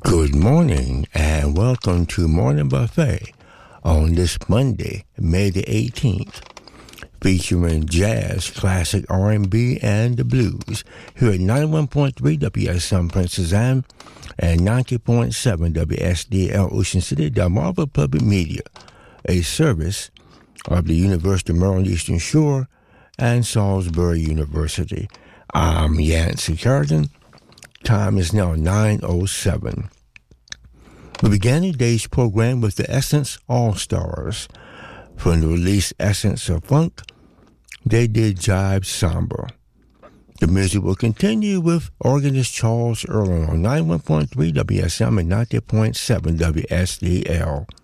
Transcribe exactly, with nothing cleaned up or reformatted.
Good morning and welcome to Morning Buffet on this Monday, May the eighteenth, featuring jazz, classic R and B, and the blues here at ninety-one point three W S M Princess Anne and ninety point seven W S D L Ocean City, Delmarva Public Media, a service of the University of Maryland Eastern Shore and Salisbury University. I'm Yancey Carrington. Time is now nine oh seven. We began today's program with the Essence All-Stars. From the release Essence of Funk, they did Jive Samba. The music will continue with organist Charles Erling on ninety-one point three W S M and ninety point seven W S D L.